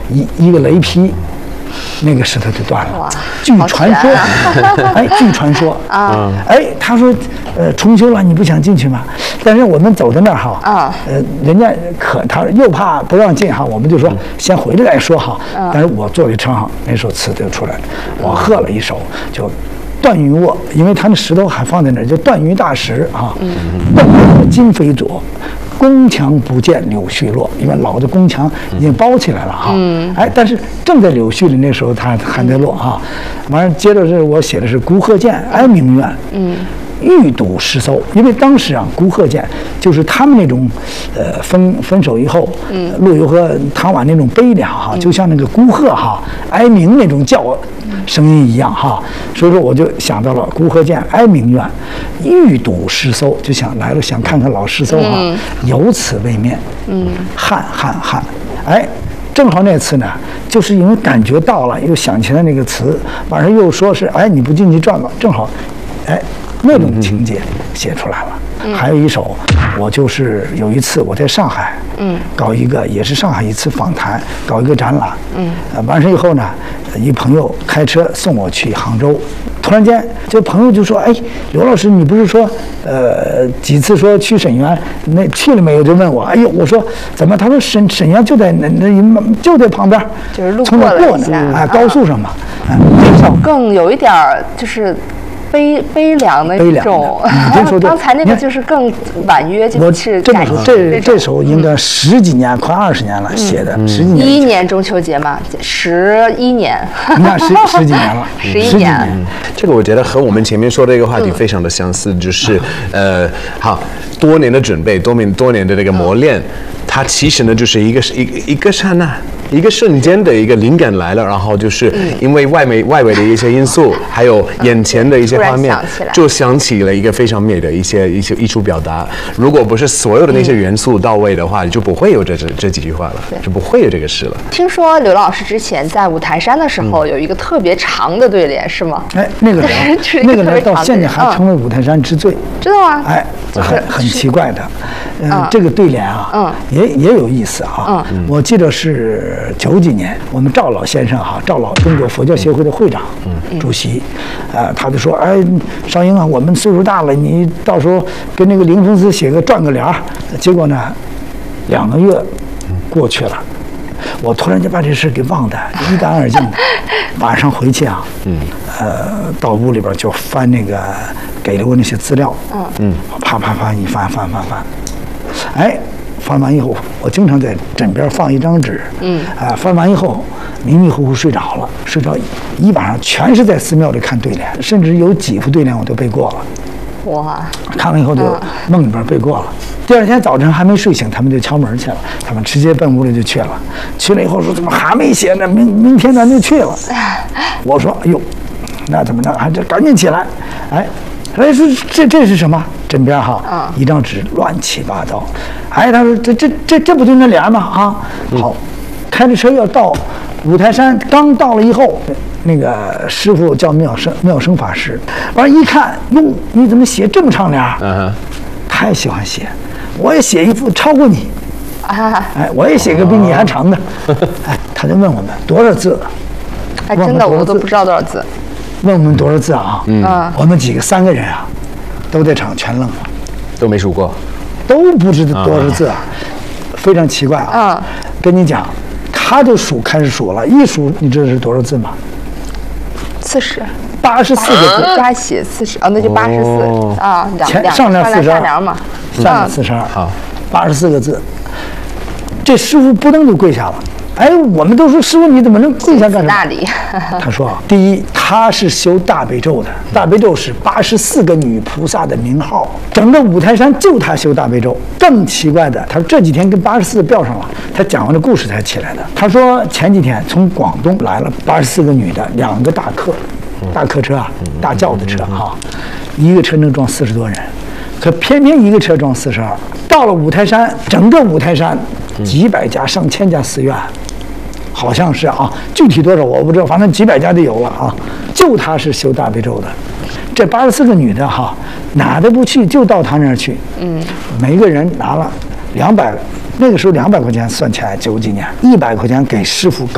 一个雷劈。那个石头就断了，据传说，哎，据传说啊，哎，他说，重修了，你不想进去吗？但是我们走到那儿哈，人家他又怕不让进哈，我们就说先回来再说哈。但是我坐的车上那首词就出来了，我和了一首就。断云卧，因为他那石头还放在那儿，就断云大石啊。断卧今非昨，宫墙不见柳絮落。因为老的宫墙已经包起来了哈。哎，但是正在柳絮里那时候，它还在落哈。完了，接着是我写的是孤鹤见，哀鸣怨。欲睹诗搜，因为当时啊，孤鹤见就是他们那种，分手以后，陆游和唐婉那种悲凉哈，就像那个孤鹤哈哀鸣那种叫声音一样哈，所以说我就想到了孤鹤见，哀鸣怨，欲睹诗搜，就想来了，想看看老诗搜哈，有此未面，汉，哎。正好那次呢，就是因为感觉到了，又想起来那个词，晚上又说是，哎，你不进去转吧？正好，哎，那种情节写出来了。还有一首，我就是有一次我在上海，搞一个也是上海一次访谈，搞一个展览，完事以后呢，一朋友开车送我去杭州。突然间，这朋友就说：“哎，刘老师，你不是说，几次说去沈园，那去了没有？”就问我。哎呦，我说怎么？他说沈园就在那就在旁边， 就是路过了一下， 哎，高速上嘛。 这首更有一点就是悲凉的一种，刚才那个就是更婉约，就是这首应该10几年，快20年了写的，10几年。 11年中秋节嘛，11年， 你看十几年了 ，11年。 这个我觉得和我们前面说的这个话题非常的相似，就是好多年的准备，多年的这个磨练，它其实呢就是一个刹那。一个瞬间的一个灵感来了，然后就是因为外围的一些因素，还有眼前的一些画面，就想起了一个非常美的一些艺术表达。如果不是所有的那些元素到位的话，就不会有这几句话了，就不会有这个诗了。 听说刘老师之前在五台山的时候有一个特别长的对联，是吗？ 哎，那个人到现在还成为五台山之最， 知道吗？ 哎，很奇怪的。这个对联啊，也有意思啊。我记得是90几年，我们赵老先生哈，赵老中国佛教协会的会长、主席，他就说：“哎，少英啊，我们岁数大了，你到时候跟那个林峰斯赚个联儿。”结果呢，2个月过去了，我突然间把这事给忘得一干二净的。晚上回去啊，到屋里边就翻那个给了我那些资料，啪一翻，哎，翻完以后，我经常在枕边放一张纸，翻完以后迷迷糊糊睡着了，睡着一晚上全是在寺庙里看对联，甚至有几副对联我都背过了。 哇！ 看完以后就梦里边背过了。第2天早晨还没睡醒，他们就敲门去了，他们直接奔屋里就去了。去了以后说：“怎么还没写呢？明天咱就去了。”我说：“哎呦，那怎么着？还这赶紧起来！”哎，说这是什么？枕边哈，一张纸乱七八糟。哎，他说这不就那联吗？啊，好，开着车要到五台山，刚到了以后，那个师傅叫妙生法师，完了一看，哟，你怎么写这么长联？太喜欢写，我也写一副超过你。哎，我也写个比你还长的。哎，他就问我们多少字？ 哎，真的我都不知道多少字。 问我们多少字啊？我们3个人啊，都在场全愣了， 都没数过， 都不知道多少字啊，非常奇怪啊。跟你讲，他就开始数了，一数你知道是多少字吗 ？40，84 个字， 加写40，那就84啊， 上联42， 下联嘛， 下联42，好，84个字。这师傅不登就跪下了。哎，我们都说师傅你怎么能跪下干什么？他说啊，第一，他是修大悲咒的，大悲咒是84个女菩萨的名号，整个五台山就他修大悲咒。更奇怪的，他说这几天跟84吊上了，他讲完这故事才起来的。他说前几天从广东来了84个女的，2个大客车啊，大轿子车哈，一个车能装40多人，可偏偏一个车装42。到了五台山，整个五台山几百家、上千家寺院。好像是啊，具体多少我不知道，反正几百家就有了啊。就他是修大悲咒的，这84个女的哈，哪都不去，就到他那儿去。每个人拿了200，那个时候200块钱算起来90几年，100块钱给师傅